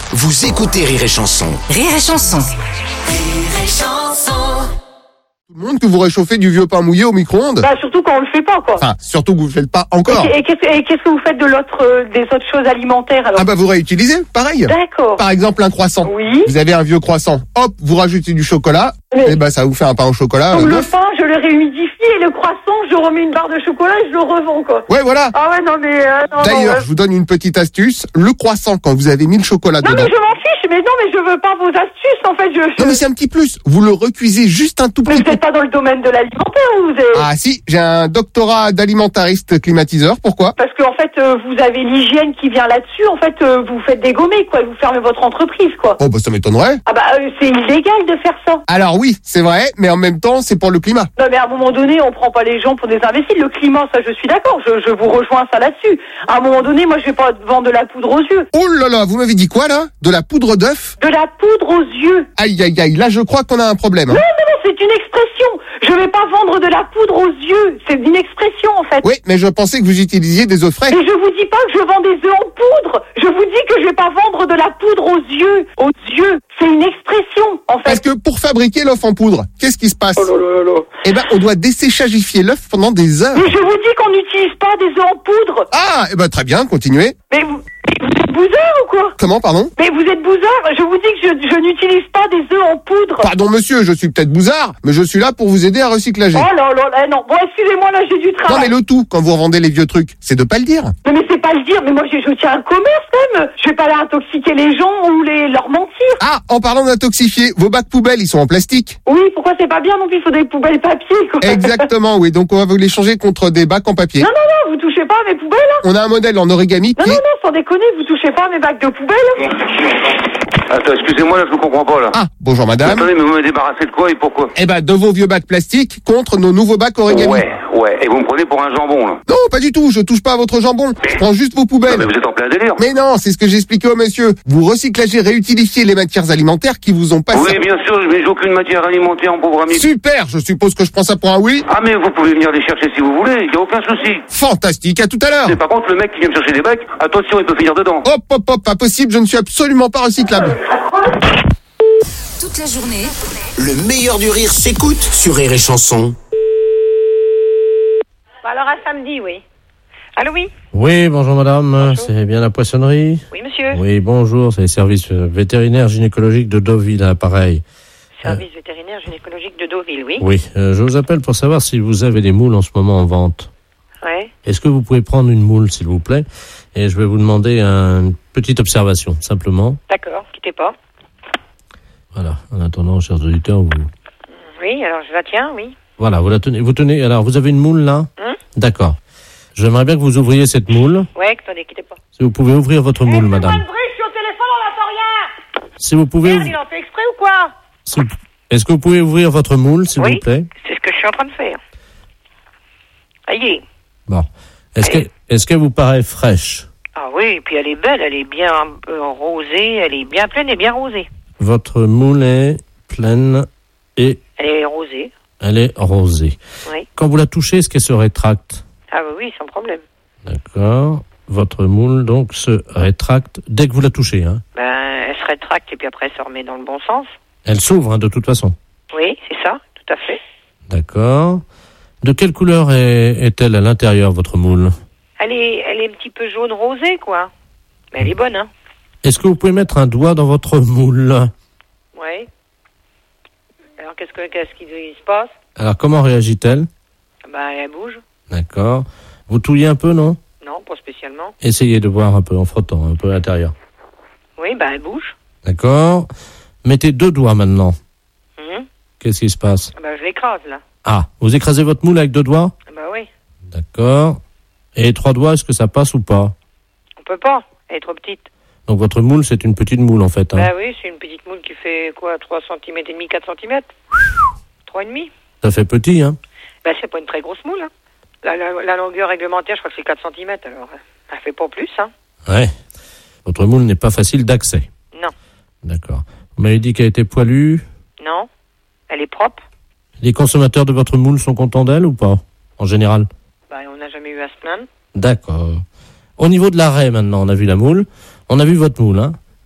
Vous écoutez Rire et Chanson. Rire et Chanson. Rire et Chanson. Tout le monde que vous réchauffez du vieux pain mouillé au micro-ondes. Bah, surtout quand on le fait pas, quoi. Enfin, surtout que vous ne le faites pas encore. Et qu'est-ce que vous faites des autres choses alimentaires, alors? Ah bah vous réutilisez, pareil. D'accord. Par exemple, un croissant. Oui. Vous avez un vieux croissant. Hop, vous rajoutez du chocolat. Mais- Et bah ça vous fait un pain au chocolat. Donc le neuf. pain, je le réhumidifie, et le croissant, je remets une barre de chocolat et je le revends, quoi. Ouais, voilà. Ah ouais, non, mais... non, D'ailleurs, non, je vous donne une petite astuce. Le croissant, quand vous avez mis le chocolat non, dedans. mais je m'en fiche, mais non, mais je veux pas vos astuces, en fait, Non mais c'est un petit plus. Vous le recuisez juste un tout Mais petit vous peu. n'êtes pas dans le domaine de l'alimentaire, vous êtes... Ah si, j'ai un doctorat d'alimentariste climatiseur. Pourquoi? Parce que en fait, vous avez l'hygiène qui vient là-dessus. En fait, vous faites dégommer, quoi. Vous fermez votre entreprise, quoi. Oh bah ça m'étonnerait. Ah bah, c'est illégal de faire ça. Alors oui, c'est vrai, mais en même temps, c'est pour le climat. Non, mais à un moment donné, on prend pas les gens pour des imbéciles. Le climat, ça, je suis d'accord. Je vous rejoins ça là-dessus. À un moment donné, moi, je vais pas vendre de la poudre aux yeux. Oh là là, vous m'avez dit quoi là? De la poudre d'œuf? De la poudre aux yeux. Aïe aïe aïe, là je crois qu'on a un problème. Hein. Non, c'est une expression. Je vais pas vendre de la poudre aux yeux. C'est une expression, en fait. Oui, mais je pensais que vous utilisiez des œufs frais. Et je vous dis pas que je vends des œufs en poudre. Je vous dis que je vais pas vendre de la poudre aux yeux. Aux yeux. C'est une expression, en fait. Parce que pour fabriquer l'œuf en poudre, qu'est-ce qui se passe? Oh là là là là. Eh ben, on doit desséchagifier l'œuf pendant des heures. Mais je vous dis qu'on n'utilise pas des œufs en poudre. Ah, eh ben très bien, continuez. Mais vous êtes bousard ou quoi? Comment, pardon? Mais vous êtes bousard. Je vous dis que je n'utilise pas des œufs en poudre. Pardon monsieur, je suis peut-être bousard, mais je suis là pour vous aider à recyclager. Oh là là là, non. Bon, excusez-moi, là, j'ai du Non travail. mais le tout, quand vous revendez les vieux trucs, c'est de pas le dire. Mais c'est pas le dire. Mais moi, je tiens un commerce, quand même. Je vais pas aller intoxiquer les gens ou leur mentir. Ah, en parlant d'intoxifier, vos bacs poubelles, ils sont en plastique. Oui, pourquoi c'est pas bien non plus? Il faut des poubelles papier, quoi. Exactement, oui, donc on va vous les changer contre des bacs en papier. Non, vous touchez pas à mes poubelles, hein. On a un modèle en origami Non, qui est... sans déconner, vous touchez pas à mes bacs de poubelle. Attends, excusez-moi, là, je vous comprends pas, là. Ah, bonjour madame. Attendez, mais vous me débarrassez de quoi et pourquoi? Eh ben, de vos vieux bacs plastiques contre nos nouveaux bacs origami. Ouais, et vous me prenez pour un jambon, là. Non, pas du tout, je touche pas à votre jambon. Je prends juste vos Non, poubelles. mais vous êtes en plein délire. Mais non, c'est ce que j'expliquais au monsieur. Vous recyclagez, réutilifiez les matières alimentaires qui vous ont pas Oui, servi. bien sûr, mais j'ai aucune matière alimentaire, mon pauvre ami. Super, je suppose que je prends ça pour un oui. Ah, mais vous pouvez venir les chercher si vous voulez, y a aucun souci. Fantastique, à tout à l'heure. Mais par contre, le mec qui vient me chercher des bacs, attention, il peut finir dedans. Hop, pas possible, je ne suis absolument pas recyclable. Toute la journée, Le meilleur du rire s'écoute sur Rire et Chanson. Alors à samedi, oui. Allô, oui. Oui, bonjour madame, c'est bien la poissonnerie? Oui, monsieur. Oui, bonjour, c'est les services vétérinaires gynécologiques de Deauville à l'appareil. Service vétérinaire gynécologique de Deauville, oui. Oui, je vous appelle pour savoir si vous avez des moules en ce moment en vente. Ouais. Est-ce que vous pouvez prendre une moule, s'il vous plaît? Et je vais vous demander une petite observation, simplement. D'accord, quittez pas. Voilà, en attendant, chers auditeurs, vous... Oui, alors je la tiens, oui. Voilà, vous la tenez. Vous tenez, alors vous avez une moule là? D'accord. J'aimerais bien que vous ouvriez cette moule. Ouais, attendez, quittez pas. Si vous pouvez ouvrir votre moule, madame. je suis au téléphone, on n'entend rien. Si vous pouvez... Il en fait exprès ou quoi? Est-ce que vous pouvez ouvrir votre moule, s'il Oui. vous plaît? C'est ce que je suis en train de faire. Aïe. Bon. Est-ce qu'elle vous paraît fraîche? Ah oui, et puis elle est belle, elle est bien rosée, elle est bien pleine et bien rosée. Votre moule est pleine et Elle est rosée, elle est rosée. oui. Quand vous la touchez, est-ce qu'elle se rétracte? Ah oui, sans problème. D'accord. Votre moule, donc, se rétracte dès que vous la touchez. Hein. Ben, elle se rétracte et puis après elle se remet dans le bon sens. Elle s'ouvre, hein, de toute façon. Oui, c'est ça, tout à fait. D'accord. De quelle couleur est-elle à l'intérieur, votre moule? Elle est un petit peu jaune rosée, quoi. Mais elle est bonne, hein. Est-ce que vous pouvez mettre un doigt dans votre moule? Oui. Alors qu'est-ce qui se passe? Alors, comment réagit-elle? Ben, elle bouge. D'accord. Vous touillez un peu, non? Non, pas spécialement. Essayez de voir un peu en frottant, un peu à l'intérieur. Oui, ben elle bouge. D'accord. Mettez 2 doigts maintenant. Mhm. Qu'est-ce qui se passe? Ben je l'écrase, là. Ah, vous écrasez votre moule avec 2 doigts? Ben oui. D'accord. Et 3 doigts, est-ce que ça passe ou pas? On peut pas, elle est trop petite. Donc votre moule, c'est une petite moule en fait. Hein. Ben oui, c'est une petite moule qui fait quoi, 3 cm et demi, 4 cm 3,5. Ça fait petit, hein? Ben c'est pas une très grosse moule, hein. La longueur réglementaire, je crois que c'est 4 cm, alors elle fait pas plus, hein. Ouais. Votre moule n'est pas facile d'accès. Non. D'accord. Vous m'avez dit qu'elle était poilue. Non. Elle est propre. Les consommateurs de votre moule sont contents d'elle ou pas? En général? Ben on n'a jamais eu à se plaindre. D'accord. Au niveau de l'arrêt maintenant, on a vu la moule. On a vu votre moule, hein?